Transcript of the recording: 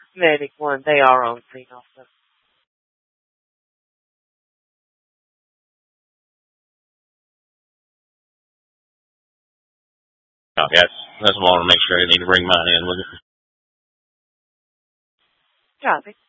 Medic 1, they are on scene also. Okay, that's what I want to make sure. I need to bring mine in with it. Copy.